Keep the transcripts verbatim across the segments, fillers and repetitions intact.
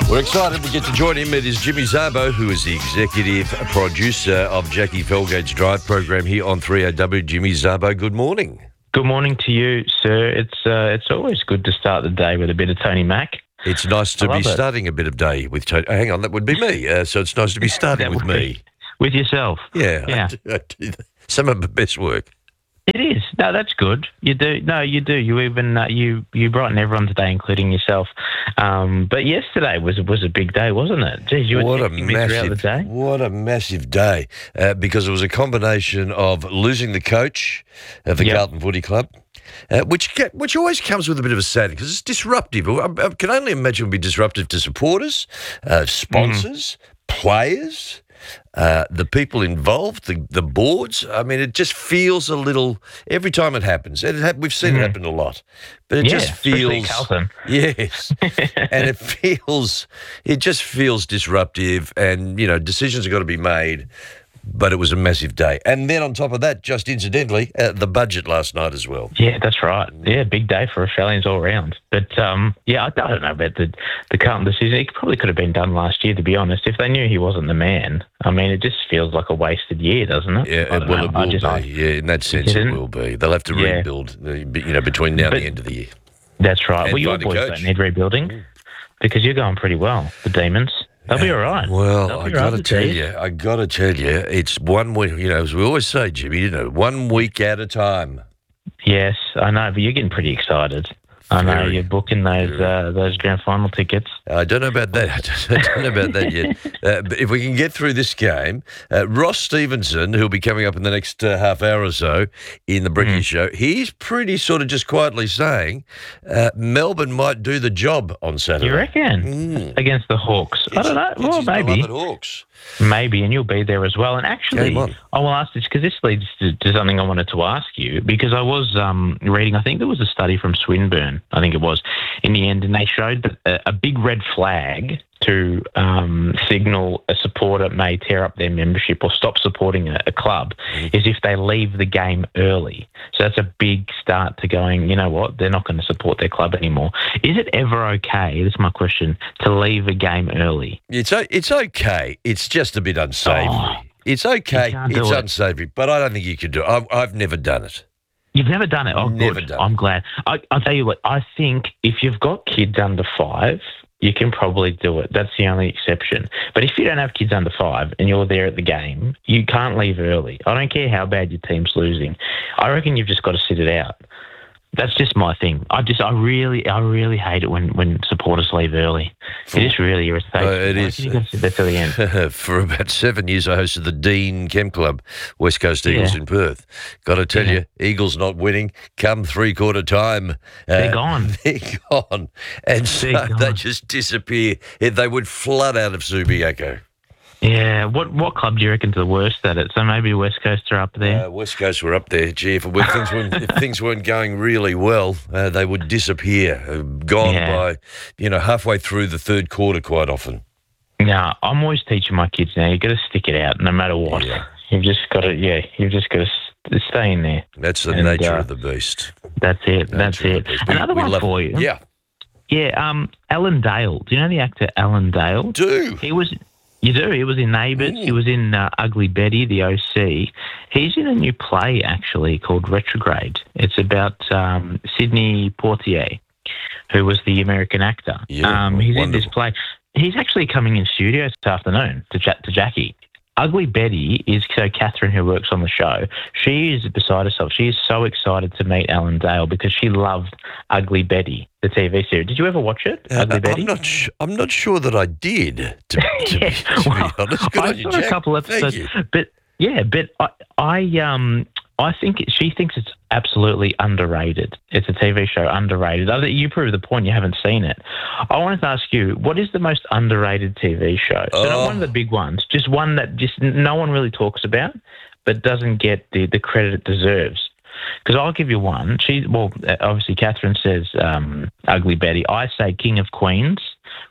We're excited to get to join him. It is Jimmy Zabo, who is the executive producer of Jackie Felgate's Drive program here on three A W. Jimmy Zabo, good morning. Good morning to you, sir. It's uh, it's always good to start the day with a bit of Tony Mack. It's nice to be it. starting a bit of day with Tony. Oh, hang on, that would be me. Uh, so it's nice to be starting with me. With yourself. Yeah. Yeah. I do, I do some of the best work. It is. No, that's good. You do. No, you do. You even uh, you you brighten everyone today, including yourself. Um, but yesterday was was a big day, wasn't it? Jeez, you were what a texting me throughout the massive, day. what a massive day! Uh, because it was a combination of losing the coach of the Yep. Carlton Footy Club, uh, which ca- which always comes with a bit of a sadness because it's disruptive. I, I can only imagine it would be disruptive to supporters, uh, sponsors, players. Uh, the people involved, the, the boards. I mean, it just feels a little. Every time it happens, it ha- we've seen Mm. it happen a lot, but it Yeah, just especially feels. Carlton. Yes, and it feels. It just feels disruptive, and you know, decisions have got to be made. But it was a massive day, and then on top of that, just incidentally, uh, the budget last night as well. Yeah, that's right. Yeah, big day for Australians all round. But um, yeah, I, I don't know about the the Carlton decision. It probably could have been done last year, to be honest. If they knew he wasn't the man, I mean, it just feels like a wasted year, doesn't it? Yeah, I it, don't well, know. it I will just, be. I- Yeah, in that sense, it Didn't- will be. They'll have to Yeah. rebuild, uh, you know, between now and But- the end of the year. That's right. And Well, your find a boys coach. don't need rebuilding because you're going pretty well. The Demons, they'll be all right. Well, They'll I be all got to right, tell Steve. you, I got to tell you, it's one week. You know, as we always say, Jimmy, you know, one week at a time. Yes, I know, but you're getting pretty excited. I know Very, you're booking those very. uh, those grand final tickets. I don't know about that. I don't know about that yet. Uh, but if we can get through this game, uh, Ross Stevenson, who'll be coming up in the next uh, half hour or so in the Bricky Mm. Show, he's pretty sort of just quietly saying uh, Melbourne might do the job on Saturday. You reckon Mm. against the Hawks? I don't know. It's Well, his maybe. beloved Hawks. Maybe, and you'll be there as well. And actually, Game on. I will ask this because this leads to, to something I wanted to ask you because I was um, reading, I think there was a study from Swinburne, I think it was, in the end, and they showed that a, a big red flag to um, signal a supporter may tear up their membership or stop supporting a, a club is if they leave the game early. So that's a big start to going, you know what, they're not going to support their club anymore. Is it ever okay, this is my question, to leave a game early? It's o- it's okay. It's just a bit unsavoury. Oh, it's okay. you can't do It's it. unsavoury, but I don't think you can do it. I've, I've never done it. You've never done it? Oh, Never good. done I'm it. glad. I, I'll tell you what, I think if you've got kids under five, you can probably do it. That's the only exception. But if you don't have kids under five and you're there at the game, you can't leave early. I don't care how bad your team's losing. I reckon you've just got to sit it out. That's just my thing. I just, I really, I really hate it when, when supporters leave early. It just really irritates me. Uh, it I is. reckon You've got to sit there till the end. For about seven years, I hosted the Dean Chem Club, West Coast Eagles Yeah. in Perth. Got to tell Yeah. you, Eagles not winning come three-quarter time. They're gone. They're gone. And so They're they gone. just disappear. They would flood out of Subiaco. Yeah. What what club do you reckon's the worst at it? So maybe West Coast are up there. Uh, West Coast were up there. Gee, if, if, things, weren't, if things weren't going really well, uh, they would disappear. Uh, gone Yeah. by, you know, halfway through the third quarter quite often. No, I'm always teaching my kids now. You've got to stick it out, no matter what. Yeah. You've just got to, yeah. You've just got to s- stay in there. That's the And, nature uh, of the beast. That's it. That's Nature of it. the beast. We- Another we one love- for you. Yeah, Yeah. Um, Alan Dale. Do you know the actor Alan Dale? do. He was. You do. He was in Neighbours. Mm. He was in uh, Ugly Betty, the O C. He's in a new play actually called Retrograde. It's about um, Sidney Poitier, who was the American actor. Yeah, um, he's in wonderful. this play. He's actually coming in studio this afternoon to chat to Jackie. Ugly Betty is so Catherine, who works on the show. She is beside herself. She is so excited to meet Alan Dale because she loved Ugly Betty, the T V series. Did you ever watch it, Uh, Ugly Betty? I'm not. Sh- I'm not sure that I did. To, to, be, to Well, be honest, good I on you, saw Jack. a couple Thank episodes, you. but yeah, but I, I um, I think it, she thinks it's absolutely underrated. It's a T V show underrated. Other, you prove the point. You haven't seen it. I wanted to ask you, what is the most underrated T V show? So not Oh. one of the big ones, just one that just no one really talks about, but doesn't get the, the credit it deserves. Because I'll give you one. She, well, obviously Catherine says um, Ugly Betty. I say King of Queens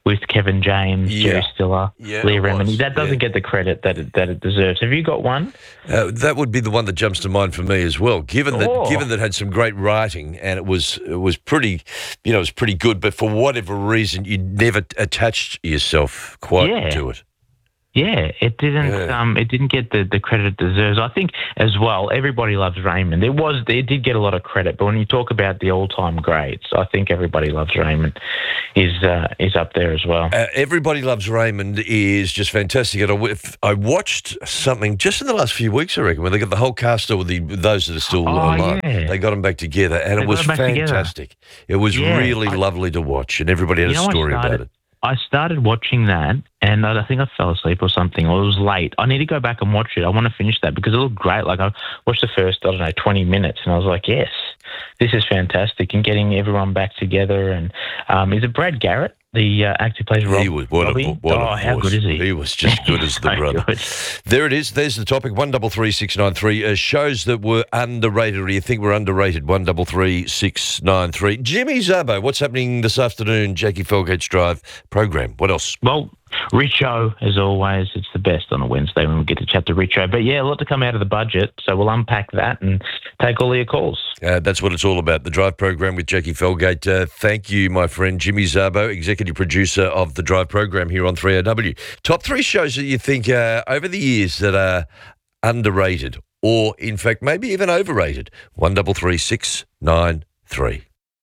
with Kevin James, Yeah. Jerry Stiller, Yeah, Leah it was. Remini. That doesn't Yeah. get the credit that it, that it deserves. Have you got one? Uh, that would be the one that jumps to mind for me as well. Given that, Oh. given that it had some great writing and it was it was pretty, you know, it was pretty good. But for whatever reason, you never attached yourself quite Yeah. to it. Yeah, it didn't. Yeah. Um, it didn't get the, the credit it deserves. I think as well. Everybody Loves Raymond. It was. It did get a lot of credit, but when you talk about the all time greats, I think Everybody Loves Raymond is uh, is up there as well. Uh, Everybody Loves Raymond is just fantastic. And I, w- I watched something just in the last few weeks, I reckon, when they got the whole cast of the those that are still Oh, alive. yeah. They got them back together, and They it got was 'em back together. fantastic. It was Yeah, really I- lovely to watch, and everybody had You know, a I story started- about it. I started watching that, and I think I fell asleep or something, or it was late. I need to go back and watch it. I want to finish that because it looked great. Like, I watched the first, I don't know, twenty minutes, and I was like, yes, this is fantastic, and getting everyone back together. And um, is it Brad Garrett, the uh, actor who plays Rob? He was what a, Robbie? what oh, a how voice. good is he? He was just good as the So brother. good. There it is. There's the topic. One double three six nine three. Uh, shows that were underrated, or you think were underrated. One double three six nine three. Jimmy Zabo, what's happening this afternoon? Jackie Felgate's Drive program. What else? Well, Richo, as always, it's the best on a Wednesday when we get to chat to Richo. But yeah, a lot to come out of the budget, so we'll unpack that and take all your calls. Uh, that's what it's all about. The Drive program with Jackie Felgate. Uh, thank you, my friend Jimmy Zabo, executive producer of the Drive program here on three O W. Top three shows that you think uh, over the years that are underrated, or in fact maybe even overrated. One double three six nine three.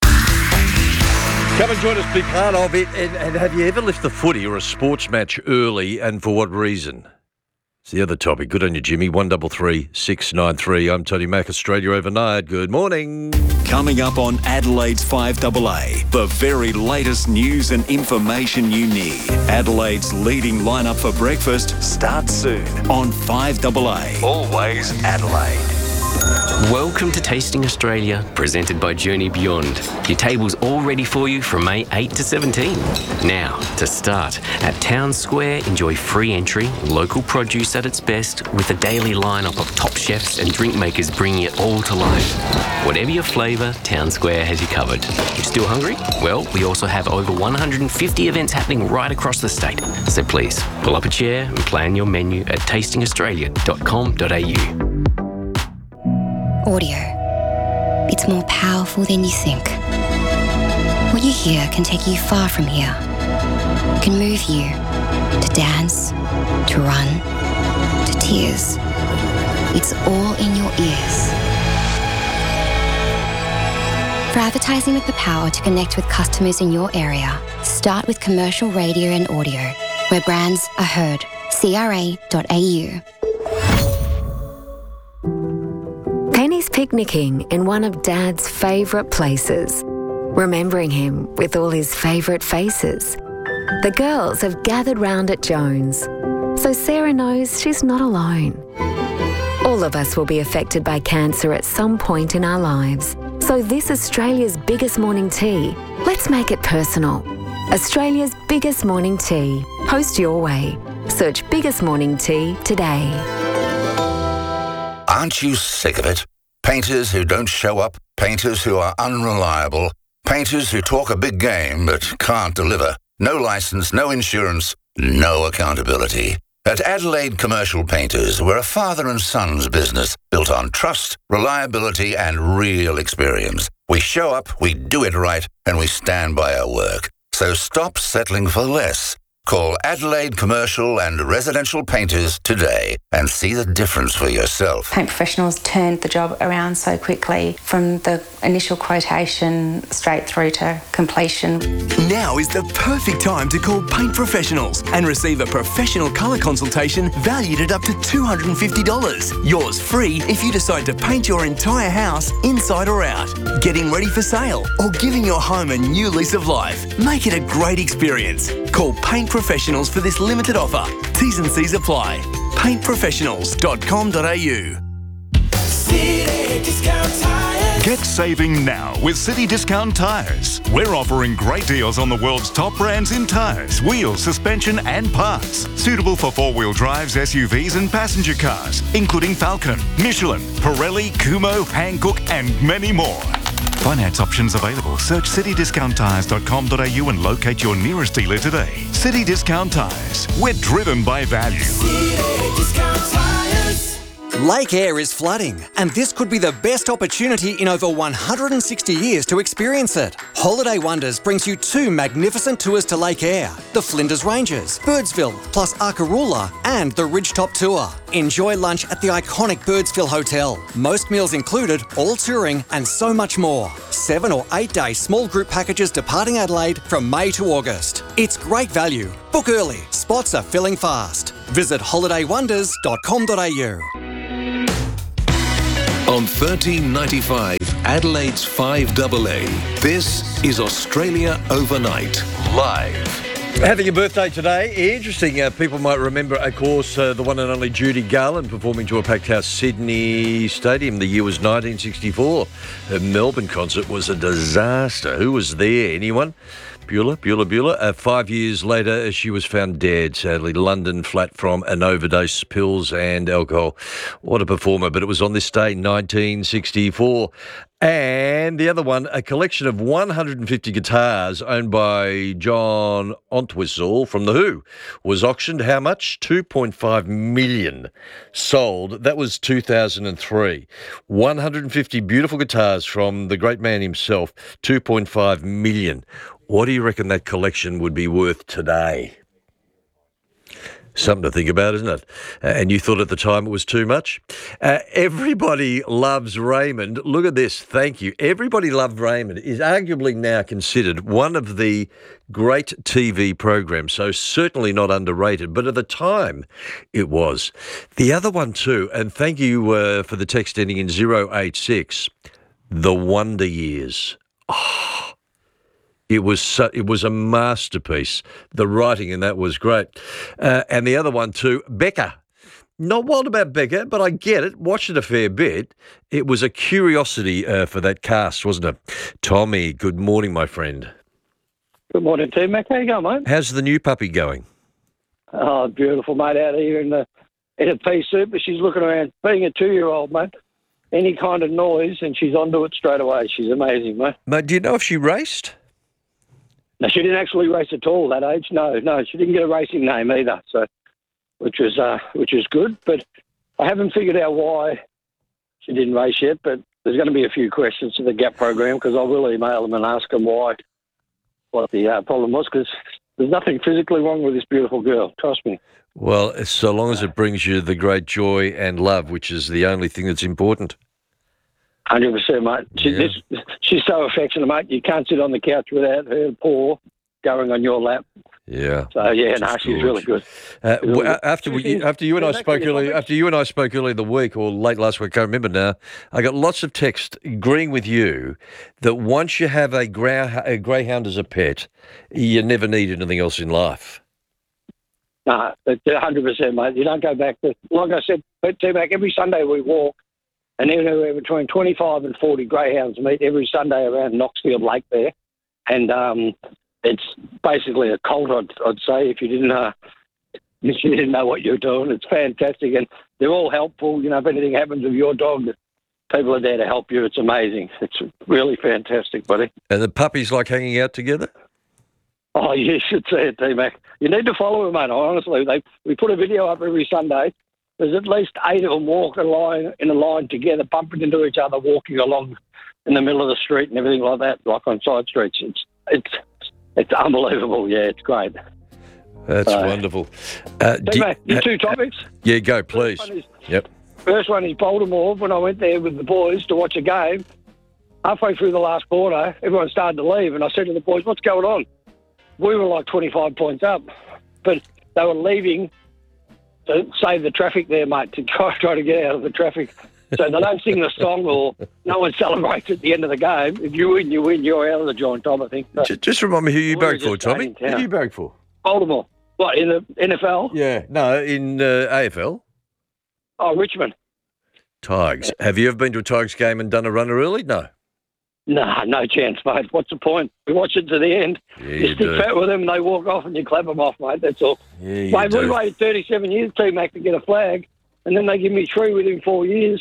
Come and join us, be part of it. And, and have you ever left the footy or a sports match early, and for what reason? It's the other topic. Good on you, Jimmy. One double three six nine three. I'm Tony Mack, Australia Overnight. Good morning. Coming up on Adelaide's five A A, the very latest news and information you need. Adelaide's leading lineup for breakfast starts soon on five A A. Always Adelaide. Welcome to Tasting Australia, presented by Journey Beyond. Your table's all ready for you from May eighth to seventeenth. Now, to start, at Town Square, enjoy free entry, local produce at its best, with a daily lineup of top chefs and drink makers bringing it all to life. Whatever your flavour, Town Square has you covered. You still hungry? Well, we also have over one hundred fifty events happening right across the state. So please, pull up a chair and plan your menu at tasting australia dot com dot a u. Audio. It's more powerful than you think. What you hear can take you far from here. Can move you to dance, to run, to tears. It's all in your ears. For advertising with the power to connect with customers in your area, start with commercial radio and audio, where brands are heard. C R A dot A U. Penny's picnicking in one of Dad's favourite places, remembering him with all his favourite faces. The girls have gathered round at Jones, so Sarah knows she's not alone. All of us will be affected by cancer at some point in our lives, so this Australia's biggest morning tea, let's make it personal. Australia's biggest morning tea. Post your way. Search Biggest Morning Tea today. Aren't you sick of it? Painters who don't show up, painters who are unreliable, painters who talk a big game but can't deliver. No license, no insurance, no accountability. At Adelaide Commercial Painters, we're a father and son's business built on trust, reliability, and real experience. We show up, we do it right, and we stand by our work. So stop settling for less. Call Adelaide Commercial and Residential Painters today and see the difference for yourself. Paint Professionals turned the job around so quickly from the initial quotation straight through to completion. Now is the perfect time to call Paint Professionals and receive a professional colour consultation valued at up to two hundred fifty dollars. Yours free if you decide to paint your entire house inside or out, getting ready for sale, or giving your home a new lease of life. Make it a great experience. Call Paint Professionals for this limited offer. T's and C's apply. paint professionals dot com dot a u. Get saving now with City Discount Tyres. We're offering great deals on the world's top brands in tyres, wheels, suspension and parts. Suitable for four-wheel drives, S U Vs and passenger cars, including Falcon, Michelin, Pirelli, Kumho, Hankook and many more. Finance options available. Search city discount tyres dot com dot a u and locate your nearest dealer today. City Discount Tyres. We're driven by value. Lake Eyre is flooding, and this could be the best opportunity in over one hundred sixty years to experience it. Holiday Wonders brings you two magnificent tours to Lake Eyre, the Flinders Ranges, Birdsville, plus Arkaroola, and the Ridgetop Tour. Enjoy lunch at the iconic Birdsville Hotel. Most meals included, all touring, and so much more. Seven or eight day small group packages departing Adelaide from May to August. It's great value. Book early. Spots are filling fast. Visit holiday wonders dot com dot a u. On thirteen ninety-five, Adelaide's five double A, this is Australia Overnight, live. Having a birthday today. Interesting. Uh, people might remember, of course, uh, the one and only Judy Garland performing to a packed house Sydney Stadium. The year was nineteen sixty-four. Her Melbourne concert was a disaster. Who was there? Anyone? Beulah, Beulah, Beulah. Uh, five years later, she was found dead, sadly. London, flat from an overdose, pills and alcohol. What a performer. But it was on this day, nineteen sixty-four. And the other one, a collection of one hundred fifty guitars owned by John Entwistle from The Who was auctioned. How much? two point five million sold. That was two thousand three. one hundred fifty beautiful guitars from the great man himself, two point five million. What do you reckon that collection would be worth today? Something to think about, isn't it? Uh, and you thought at the time it was too much? Uh, Everybody Loves Raymond. Look at this. Thank you. Everybody Loves Raymond is arguably now considered one of the great T V programs, so certainly not underrated. But at the time, it was. The other one too, and thank you uh, for the text ending in zero eight six, The Wonder Years. Oh. It was su- it was a masterpiece. The writing in that was great. Uh, and the other one too, Becca. Not wild about Becca, but I get it. Watched it a fair bit. It was a curiosity uh, for that cast, wasn't it? Tommy, good morning, my friend. Good morning, Tim. Mac, how you going, mate? How's the new puppy going? Oh, beautiful, mate, out here in, the, in a pea suit, but she's looking around. Being a two-year-old, mate, any kind of noise, and she's onto it straight away. She's amazing, mate. Mate, do you know if she raced? No, she didn't actually race at all that age. No, no, she didn't get a racing name either. So, which was uh, which is good. But I haven't figured out why she didn't race yet. But there's going to be a few questions to the GAP program because I will email them and ask them why, what the uh, problem was. Because there's nothing physically wrong with this beautiful girl. Trust me. Well, so long as it brings you the great joy and love, which is the only thing that's important. one hundred percent, mate. She, Yeah. this, she's so affectionate, mate. You can't sit on the couch without her paw going on your lap. Yeah. So yeah, no, she's really good. Uh, Really w- good. after we, after you and I She's spoke actually earlier, after you and I spoke earlier the week or late last week, I can't remember now. I got lots of text agreeing with you that once you have a, grey, a greyhound as a pet, you never need anything else in life. No, it's one hundred percent, mate. You don't go back to, like I said, T-Mac, every Sunday we walk, and anywhere between twenty-five and forty greyhounds meet every Sunday around Knoxfield Lake there. And um, it's basically a cult, I'd, I'd say, if you didn't uh, if you didn't know what you're doing. It's fantastic, and they're all helpful. You know, if anything happens with your dog, people are there to help you. It's amazing. It's really fantastic, buddy. And the puppies like hanging out together? Oh, you should see it, T-Mac. You need to follow them, mate. Honestly, they we put a video up every Sunday. There's at least eight of them walk a line in a line together, bumping into each other, walking along in the middle of the street and everything like that, like on side streets. It's it's it's unbelievable. Yeah, it's great. That's Uh, wonderful. Uh, do- T-Mac, your two topics. yeah, go, please. First one is- Yep. First one is Baltimore. When I went there with the boys to watch a game, halfway through the last quarter, everyone started to leave, and I said to the boys, "What's going on?" We were like twenty-five points up, but they were leaving to save the traffic there, mate, to try, try to get out of the traffic. So they don't sing the song or no one celebrates at the end of the game. If you win, you win. You're out of the joint, Tom, I think. So, Just, just remind me who you we were barracked for, just Tommy. staying in Who town. you barracked for? Baltimore. What, in the N F L? Yeah, no, in uh, A F L. Oh, Richmond. Tigers. Have you ever been to a Tigers game and done a runner early? No. Nah, no chance, mate. What's the point? We watch it to the end. Yeah, you you stick do. fat with them and they walk off and you clap them off, mate. That's all. Yeah, you Mate, we do. waited thirty-seven years, T-Mac, to get a flag, and then they give me three within four years.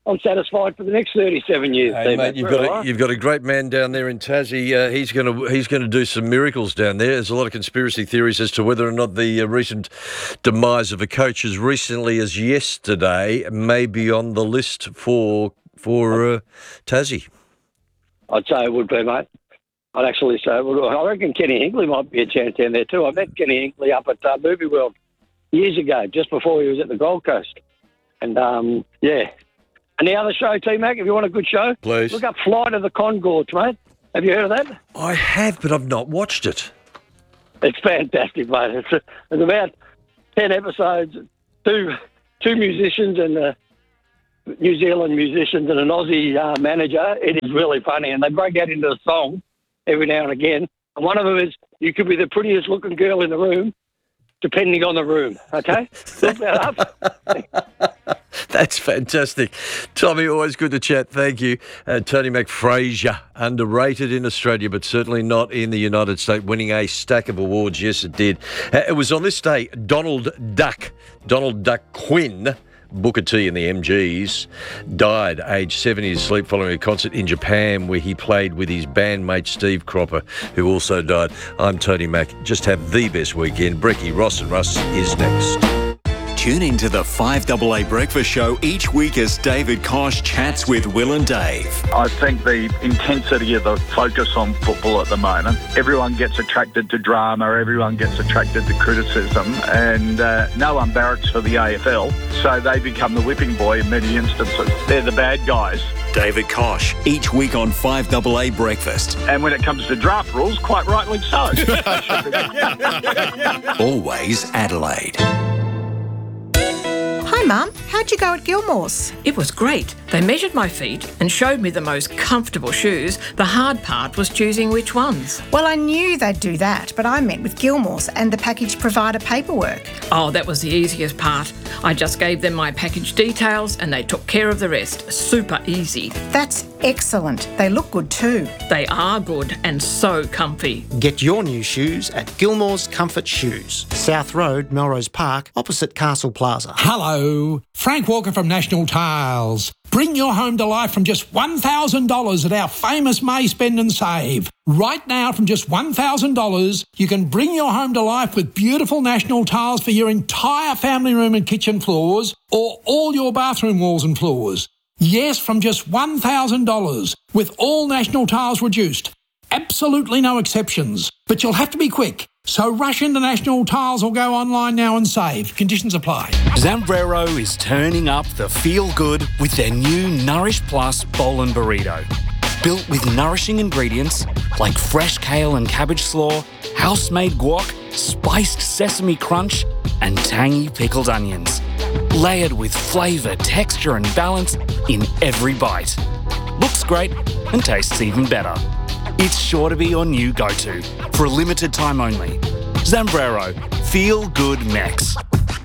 I'm satisfied for the next thirty-seven years. Hey, mate, you've got a, right. you've got a great man down there in Tassie. Uh, he's going to he's going to do some miracles down there. There's a lot of conspiracy theories as to whether or not the uh, recent demise of a coach as recently as yesterday may be on the list for for uh, Tassie. I'd say it would be, mate. I'd actually say it would. I reckon Kenny Hinkley might be a chance down there too. I met Kenny Hinkley up at uh, Movie World years ago, just before he was at the Gold Coast. And, um, yeah. And the other show, T-Mac, if you want a good show, please look up Flight of the Concorde, mate. Have you heard of that? I have, but I've not watched it. It's fantastic, mate. It's, it's about ten episodes, two two musicians and uh, New Zealand musicians and an Aussie uh, manager. It is really funny, and they break out into a song every now and again. And one of them is, "You could be the prettiest looking girl in the room, depending on the room." Okay? Look that up. That's fantastic. Tommy, always good to chat. Thank you. Uh, Tony McFraser, underrated in Australia, but certainly not in the United States, winning a stack of awards. Yes, it did. Uh, it was on this day, Donald Duck, Donald Duck Quinn, Booker T and the M Gs, died aged seventy in sleep following a concert in Japan where he played with his bandmate Steve Cropper, who also died. I'm Tony Mack. Just have the best weekend. Brecky, Ross and Russ is next. Tune into the five A A Breakfast Show each week as David Kosh chats with Will and Dave. I think the intensity of the focus on football at the moment, everyone gets attracted to drama, everyone gets attracted to criticism, and uh, no one barracks for the A F L, so they become the whipping boy in many instances. They're the bad guys. David Kosh, each week on five A A Breakfast. And when it comes to draft rules, quite rightly so. Always Adelaide. Hi, Mum. How'd you go at Gilmore's? It was great. They measured my feet and showed me the most comfortable shoes. The hard part was choosing which ones. Well, I knew they'd do that, but I met with Gilmore's and the package provider paperwork. Oh, that was the easiest part. I just gave them my package details and they took care of the rest. Super easy. That's excellent. They look good too. They are good and so comfy. Get your new shoes at Gilmore's Comfort Shoes, South Road, Melrose Park, opposite Castle Plaza. Hello, Frank Walker from National Tiles. Bring your home to life from just one thousand dollars at our famous May Spend and Save. Right now, from just one thousand dollars, you can bring your home to life with beautiful National Tiles for your entire family room and kitchen floors or all your bathroom walls and floors. Yes, from just one thousand dollars, with all National Tiles reduced. Absolutely no exceptions. But you'll have to be quick. So rush into National Tiles or go online now and save. Conditions apply. Zambrero is turning up the feel-good with their new Nourish Plus Bowl and Burrito. Built with nourishing ingredients like fresh kale and cabbage slaw, house-made guac, spiced sesame crunch, and tangy pickled onions. Layered with flavour, texture and balance in every bite. Looks great and tastes even better. It's sure to be your new go-to for a limited time only. Zambrero, feel good Mex.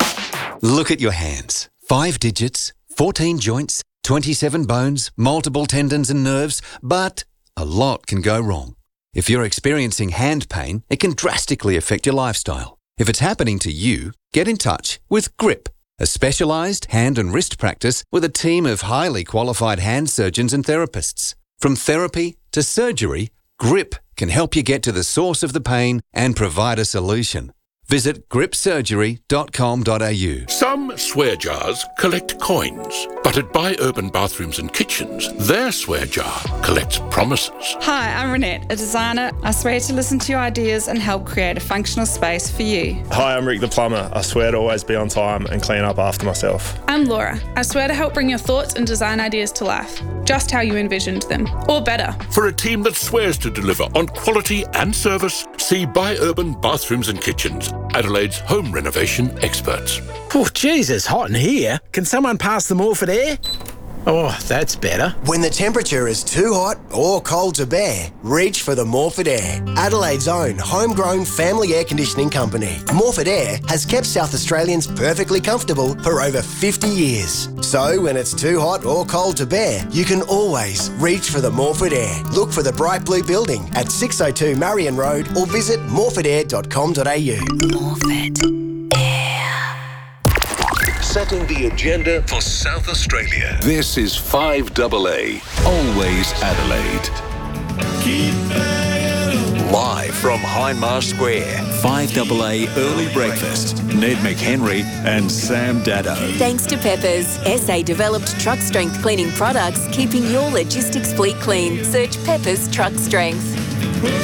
Look at your hands. Five digits, fourteen joints, twenty-seven bones, multiple tendons and nerves, but a lot can go wrong. If you're experiencing hand pain, it can drastically affect your lifestyle. If it's happening to you, get in touch with Grip, a specialised hand and wrist practice with a team of highly qualified hand surgeons and therapists. From therapy to surgery, Grip can help you get to the source of the pain and provide a solution. Visit grip surgery dot com dot a u. Some swear jars collect coins, but at Buy Urban Bathrooms and Kitchens, their swear jar collects promises. Hi, I'm Renette, a designer. I swear to listen to your ideas and help create a functional space for you. Hi, I'm Rick the plumber. I swear to always be on time and clean up after myself. I'm Laura. I swear to help bring your thoughts and design ideas to life, just how you envisioned them, or better. For a team that swears to deliver on quality and service, see Buy Urban Bathrooms and Kitchens, Adelaide's home renovation experts. Oh, Jesus, hot in here. Can someone pass the Morford air? Oh, that's better. When the temperature is too hot or cold to bear, reach for the Morford Air, Adelaide's own homegrown family air conditioning company. Morford Air has kept South Australians perfectly comfortable for over fifty years. So when it's too hot or cold to bear, you can always reach for the Morford Air. Look for the bright blue building at six oh two Marion Road or visit morford air dot com dot a u. Morford. setting the agenda for South Australia. This is five A A, always Adelaide. Live from Hindmarsh Square, five A A Early Breakfast. Ned McHenry and Sam Daddo. Thanks to Peppers, S A-developed truck strength cleaning products, keeping your logistics fleet clean. Search Peppers Truck Strength.